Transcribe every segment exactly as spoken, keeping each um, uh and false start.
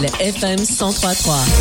Le F M cent trois point trois.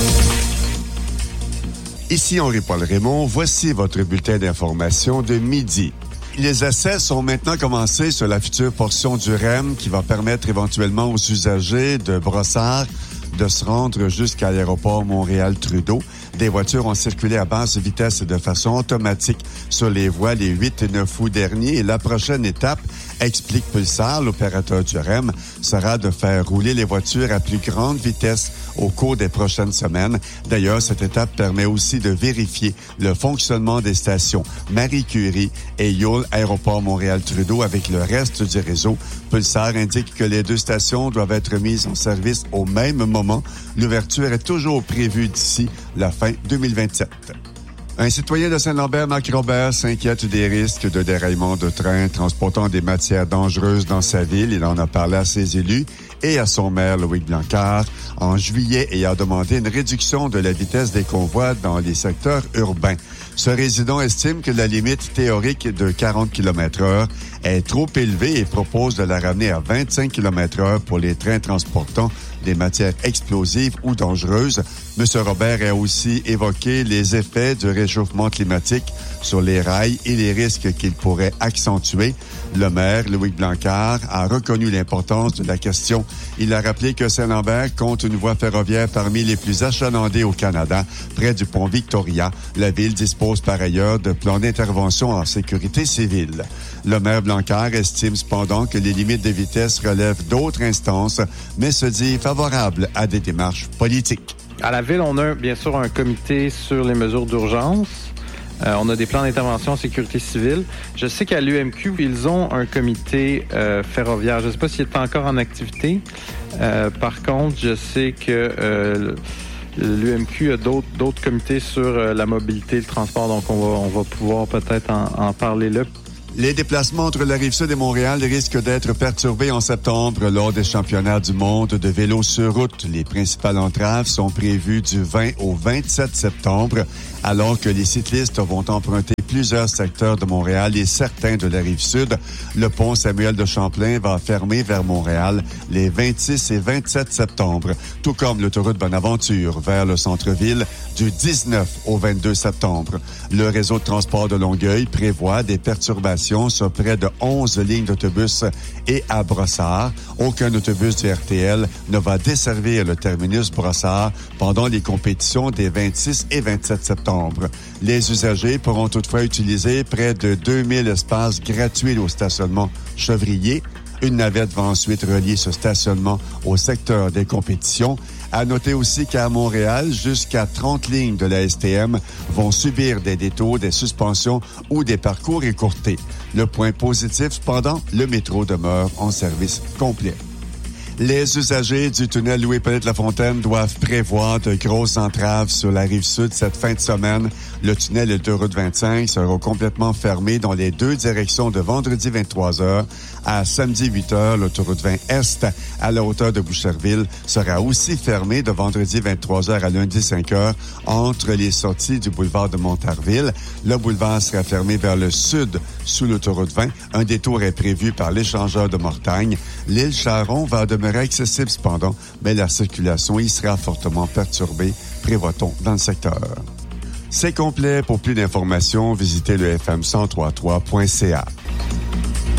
Ici Henri-Paul Raymond, voici votre bulletin d'information de midi. Les essais sont maintenant commencés sur la future portion du R E M qui va permettre éventuellement aux usagers de Brossard de se rendre jusqu'à l'aéroport Montréal-Trudeau. Des voitures ont circulé à basse vitesse de façon automatique sur les voies les huit et neuf août dernier. Et la prochaine étape, explique Pulsar, l'opérateur du R E M, sera de faire rouler les voitures à plus grande vitesse au cours des prochaines semaines. D'ailleurs, cette étape permet aussi de vérifier le fonctionnement des stations Marie Curie et Yule Aéroport Montréal-Trudeau avec le reste du réseau. Pulsar indique que les deux stations doivent être mises en service au même moment. L'ouverture est toujours prévue d'ici la fin deux mille vingt-sept. Un citoyen de Saint-Lambert, Marc Robert, s'inquiète des risques de déraillement de trains transportant des matières dangereuses dans sa ville. Il en a parlé à ses élus et à son maire, Loïc Blancard, en juillet et a demandé une réduction de la vitesse des convois dans les secteurs urbains. Ce résident estime que la limite théorique de quarante kilomètres heure est trop élevée et propose de la ramener à vingt-cinq kilomètres heure pour les trains transportant des matières explosives ou dangereuses. M. Robert a aussi évoqué les effets du réchauffement climatique sur les rails et les risques qu'il pourrait accentuer. Le maire, Loïc Blancard, a reconnu l'importance de la question. Il a rappelé que Saint-Lambert compte une voie ferroviaire parmi les plus achalandées au Canada, près du pont Victoria. La ville dispose par ailleurs de plans d'intervention en sécurité civile. Le maire Blancard estime cependant que les limites de vitesse relèvent d'autres instances, mais se dit favorable à des démarches politiques. À la ville, on a bien sûr un comité sur les mesures d'urgence. Euh, on a des plans d'intervention en sécurité civile. Je sais qu'à l'U M Q, ils ont un comité euh, ferroviaire. Je ne sais pas s'il est encore en activité. Euh, par contre, je sais que euh, l'U M Q a d'autres, d'autres comités sur euh, la mobilité et le transport. Donc, on va, on va pouvoir peut-être en, en parler là. Les déplacements entre la Rive-Sud et Montréal risquent d'être perturbés en septembre lors des championnats du monde de vélo sur route. Les principales entraves sont prévues du vingt au vingt-sept septembre, alors que les cyclistes vont emprunter plusieurs secteurs de Montréal et certains de la Rive-Sud. Le pont Samuel de Champlain va fermer vers Montréal les vingt-six et vingt-sept septembre, tout comme l'autoroute Bonaventure vers le centre-ville du dix-neuf au vingt-deux septembre. Le réseau de transport de Longueuil prévoit des perturbations sur près de onze lignes d'autobus et à Brossard. Aucun autobus du R T L ne va desservir le terminus Brossard pendant les compétitions des vingt-six et vingt-sept septembre. Les usagers pourront toutefois utiliser près de deux mille espaces gratuits au stationnement Chevrier. Une navette va ensuite relier ce stationnement au secteur des compétitions. À noter aussi qu'à Montréal, jusqu'à trente lignes de la S T M vont subir des détours, des suspensions ou des parcours écourtés. Le point positif, cependant, le métro demeure en service complet. Les usagers du tunnel Louis-Hippolyte-Lafontaine doivent prévoir de grosses entraves sur la Rive-Sud cette fin de semaine. Le tunnel et l'autoroute vingt-cinq seront complètement fermés dans les deux directions de vendredi vingt-trois heures à samedi huit heures. L'autoroute vingt Est à la hauteur de Boucherville sera aussi fermée de vendredi vingt-trois heures à lundi cinq heures entre les sorties du boulevard de Montarville. Le boulevard sera fermé vers le sud sous l'autoroute vingt. Un détour est prévu par l'échangeur de Mortagne. L'île Charon va demeurer accessible cependant, mais la circulation y sera fortement perturbée, prévoit-on dans le secteur. C'est complet. Pour plus d'informations, visitez le f m cent trois point trois point c a.